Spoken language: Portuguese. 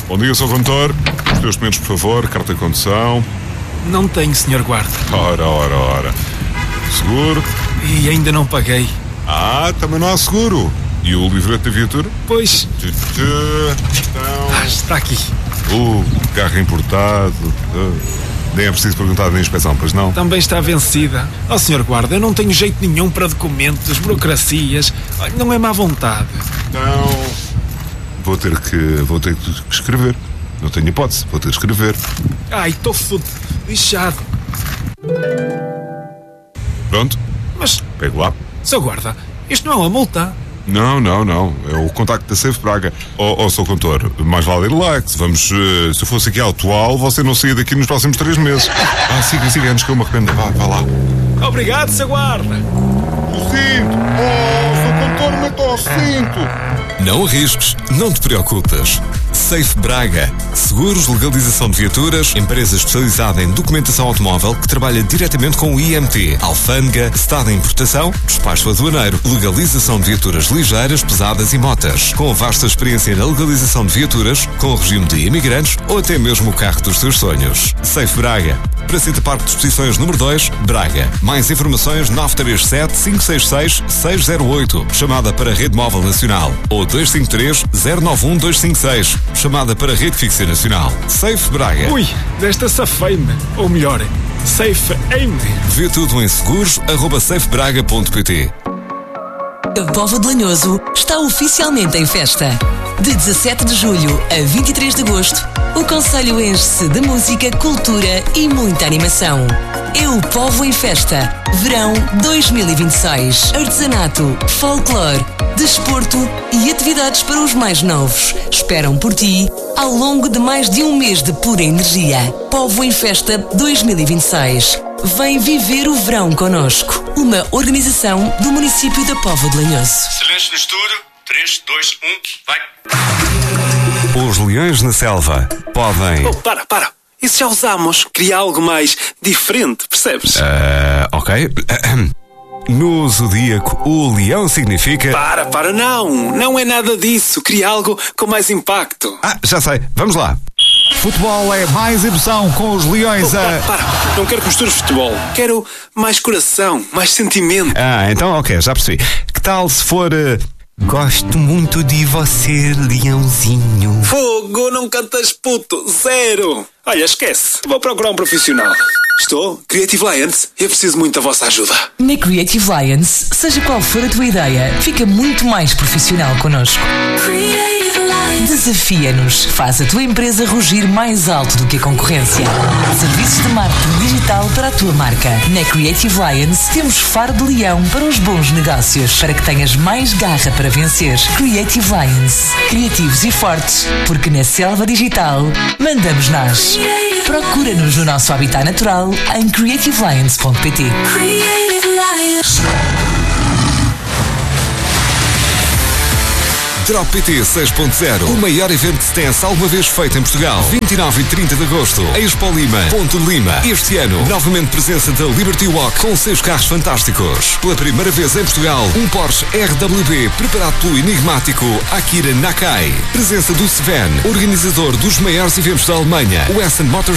Bom dia, Sr. Condutor. Os teus documentos, por favor. Carta de condução. Não tenho, Sr. Guarda. Ora. Seguro? E ainda não paguei. Também não há seguro. E o livreto da viatura? Pois. Então... está aqui. Carro importado. Nem é preciso perguntar na inspeção, pois não? Também está vencida. Sr. Guarda, eu não tenho jeito nenhum para documentos, burocracias. Não é má vontade. Então... Vou ter que escrever. Não tenho hipótese, vou ter que escrever. Estou lixado. Pronto? Mas... Pego lá. Sr. Guarda, isto não é uma multa. Não. É o contacto da Safe Braga. Sr. Condutor, mais vale ir lá. Se eu fosse aqui atual, você não saía daqui nos próximos 3 meses. Siga, antes que eu me arrependa. Vá lá. Obrigado, Sr. Guarda. O cinto! Sr. Condutor, meta o cinto! Não arrisques, não te preocupes. Safe Braga. Seguros, legalização de viaturas, empresa especializada em documentação automóvel que trabalha diretamente com o IMT, alfândega, estado de importação, despacho aduaneiro, legalização de viaturas ligeiras, pesadas e motas. Com vasta experiência na legalização de viaturas, com o regime de imigrantes ou até mesmo o carro dos seus sonhos. Safe Braga. Praça Parque de Exposições número 2, Braga. Mais informações 937-566-608. Chamada para a Rede Móvel Nacional. Ou 253-091-256. Chamada para a Rede Fixa Nacional. Safe Braga. Desta safei-me. Ou melhor, safe-me. Vê tudo em seguros@safebraga.pt. A Póvoa de Lanhoso está oficialmente em festa. De 17 de julho a 23 de agosto, o concelho enche-se de música, cultura e muita animação. É o Póvoa em Festa, verão 2026. Artesanato, folclore, desporto e atividades para os mais novos esperam por ti ao longo de mais de um mês de pura energia. Póvoa em Festa 2026. Vem viver o verão connosco. Uma organização do município da Póvoa de Lanhoso. Silêncio no estúdio. 3, 2, 1, vai. Os leões na selva podem... Para. Isso já usámos. Queria algo mais diferente, percebes? Ok. No zodíaco, o leão significa... Para, não é nada disso. Queria algo com mais impacto. Já sei, vamos lá. Futebol é mais emoção com os leões Para, não quero que mistures futebol. Quero mais coração, mais sentimento. Então ok, já percebi. Que tal se for... Gosto muito de você, leãozinho. Fogo, não cantas puto, 0. Olha, esquece, vou procurar um profissional. Estou? Creative Lions, eu preciso muito da vossa ajuda. Na Creative Lions, seja qual for a tua ideia, fica muito mais profissional connosco. Desafia-nos. Faz a tua empresa rugir mais alto do que a concorrência. Serviços de marketing digital para a tua marca. Na Creative Lions temos faro de leão para os bons negócios, para que tenhas mais garra para vencer. Creative Lions. Criativos e fortes, porque na selva digital mandamos nós. Procura-nos no nosso habitat natural em creativelions.pt. Drop PT 6.0, o maior evento de stance alguma vez feito em Portugal. 29 e 30 de agosto, Expo Lima, Ponte Lima. Este ano, novamente presença da Liberty Walk com 6 carros fantásticos. Pela primeira vez em Portugal, um Porsche RWB preparado pelo enigmático Akira Nakai. Presença do Sven, organizador dos maiores eventos da Alemanha, o Essen Motorsport